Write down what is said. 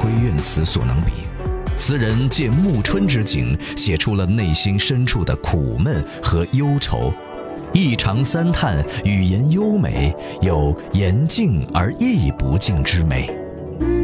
闺怨词所能比。词人借暮春之景，写出了内心深处的苦闷和忧愁，意长三叹，语言优美，有言尽而意不尽之美。